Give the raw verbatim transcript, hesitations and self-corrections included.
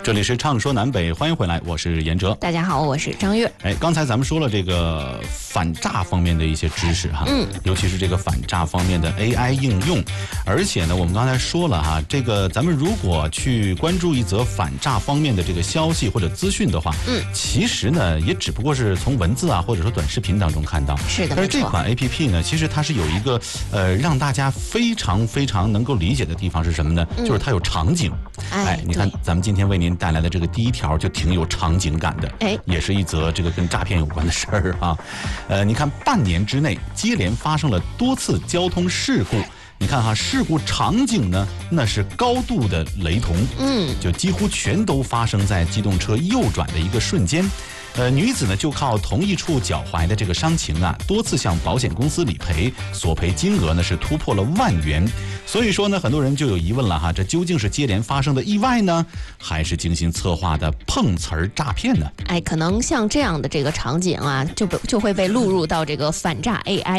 这里是畅说南北，欢迎回来，我是严哲。 大家好，我是张悦。 哎，刚才咱们说了这个反诈方面的一些知识哈，嗯，尤其是这个反诈方面的 A I 应用，而且呢，我们刚才说了哈，这个咱们如果去关注一则反诈方面的这个消息或者资讯的话，嗯，其实呢，也只不过是从文字啊或者说短视频当中看到， 是的。 但是这款 A P P 呢，其实它是有一个呃让大家非常非常能够理解的地方是什么呢？嗯、就是它有场景。哎，你看咱们今天为您带来的这个第一条就挺有场景感的，哎，也是一则这个跟诈骗有关的事儿啊。呃，你看半年之内接连发生了多次交通事故。你看哈，事故场景呢，那是高度的雷同，嗯，就几乎全都发生在机动车右转的一个瞬间。呃，女子呢就靠同一处脚踝的这个伤情啊，多次向保险公司理赔，索赔金额呢是突破了万元。所以说呢，很多人就有疑问了哈，这究竟是接连发生的意外呢，还是精心策划的碰瓷儿诈骗呢？ 哎，可能像这样的这个场景啊，就就会被录入到这个反诈 A I